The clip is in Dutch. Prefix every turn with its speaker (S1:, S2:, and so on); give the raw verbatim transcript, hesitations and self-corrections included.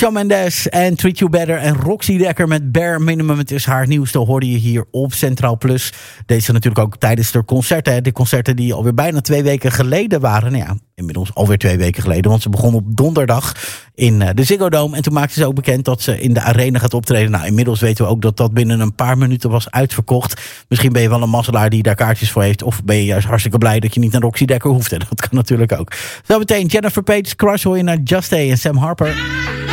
S1: Shawn Mendes en Treat You Better en Roxy Dekker met Bare Minimum. Het is haar nieuwste, hoorde je hier op Centraal Plus. Deze natuurlijk ook tijdens de concerten. De concerten die alweer bijna twee weken geleden waren. Nou ja, inmiddels alweer twee weken geleden. Want ze begon op donderdag in de Ziggo Dome. En toen maakte ze ook bekend dat ze in de arena gaat optreden. Nou, inmiddels weten we ook dat dat binnen een paar minuten was uitverkocht. Misschien ben je wel een mazzelaar die daar kaartjes voor heeft. Of ben je juist hartstikke blij dat je niet naar Roxy Dekker hoeft. Dat kan natuurlijk ook. Zometeen Jennifer Page, Crush hoor je naar Just A en Sam Harper.